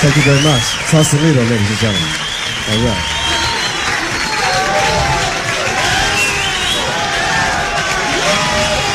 Thank you very much. Sausalito, ladies and gentlemen. All right.